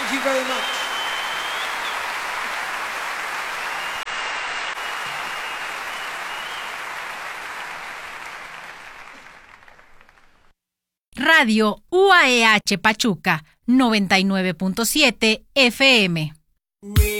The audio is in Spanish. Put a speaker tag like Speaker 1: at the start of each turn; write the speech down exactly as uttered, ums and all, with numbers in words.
Speaker 1: Thank you very much.
Speaker 2: Radio U A E H Pachuca, noventa y nueve punto siete F M.